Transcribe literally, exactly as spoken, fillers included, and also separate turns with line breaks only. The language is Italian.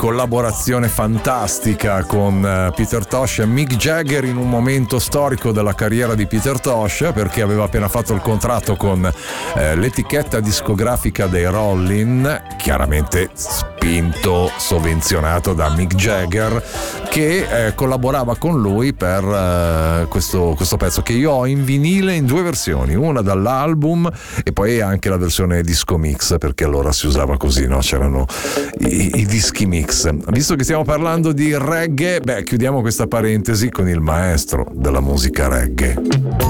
collaborazione fantastica con uh, Peter Tosh e Mick Jagger in un momento storico della carriera di Peter Tosh, perché aveva appena fatto il contratto con uh, l'etichetta discografica dei Rollin, chiaramente spinto, sovvenzionato da Mick Jagger, che eh, collaborava con lui per uh, questo, questo pezzo che io ho in vinile in due versioni, una dall'album e poi anche la versione disco mix, perché allora si usava così, no? C'erano i, i dischi mix. Visto che stiamo parlando di reggae, beh, chiudiamo questa parentesi con il maestro della musica reggae.